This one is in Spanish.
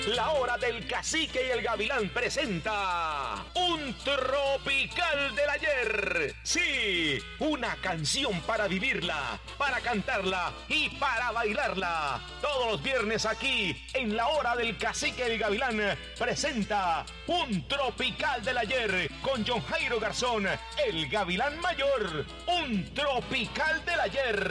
La Hora del Cacique y el Gavilán presenta un tropical del ayer. Sí, una canción para vivirla, para cantarla y para bailarla. Todos los viernes aquí en La Hora del Cacique y el Gavilán presenta un tropical del ayer con John Jairo Garzón, el Gavilán Mayor. Un tropical del ayer.